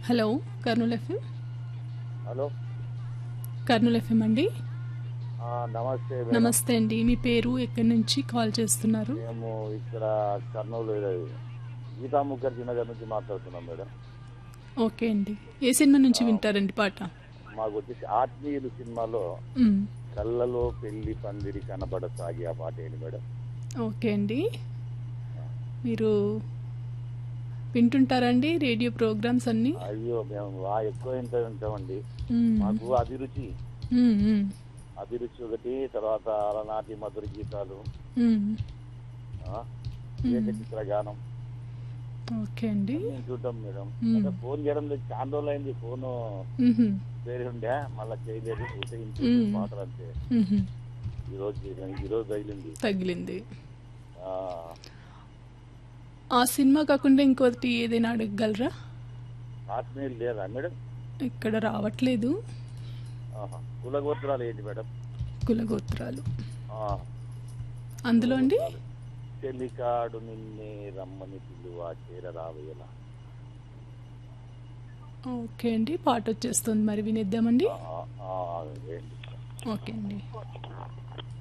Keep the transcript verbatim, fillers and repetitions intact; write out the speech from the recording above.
Hello Kurnool FM. Hello Kurnool FM అండి. ఆ, నమస్తే మేడం. నమస్తే అండి. మీ పేరు ఎక్కడి నుంచి కాల్ చేస్తున్నారు? మేము ఇక్కడ కర్నూలు గీతా ముఖర్జీ నగర్ నుంచి మాట్లాడుతున్నాం మేడం. ఓకే అండి. ఏ సినిమా నుంచి వింటారండి పాట? మాకు వచ్చేసి ఆత్మీయులు సినిమాలో మ్మ్. కళ్ళలో పెళ్లి పందిరి కనబడ సాగి ఆ పాట ఏంటి మేడం? ఓకే అండి. మీరు వింటుంటారండి రేడియో ప్రోగ్రామ్స్ అన్నీ? అయ్యో మేము బాగా ఎక్కువ ఇంత వింటామండి. మ్మ్. మాకు అభిరుచి మ్మ్, మ్మ్, అభిరుచి ఒకటి, తర్వాత అలనాటి మధుర గీతాలు, మ్మ్. ఆ, ఏక చిత్ర గానం ఓకే అండి. మేము చూద్దాం మేడం. మ్మ్. అంటే ఫోన్ చేయడం లేదు, చాలా రోజులు అయింది ఫోను మ్మ్. వేరే ఉండే, మళ్ళీ చేయలేదు. ఉంటే ఇంటి మ్మ్. పాటలు అంతే. మ్మ్. ఈ రోజు చేసాను, ఈ రోజు తగిలింది. తగిలింది. ఆ, ఆ సినిమా కాకుండా ఇంకోటి ఏదైనా అడగగలరా? ఆత్మీయులు లేదా మేడం? ఇక్కడ రావట్లేదు. ఆహా. కులగోత్రాలు ఏంటి మేడం? కులగోత్రాలు ఆ, అందులో అండి. చెలికాడు నిన్నే రమ్మని పిలువ చేరరావేలా. ఓకే అండి. పాట వచ్చేస్తుంది, మరి వినేద్దామండి. ఆ, ఆ, ఏంటి ఓకే అండి.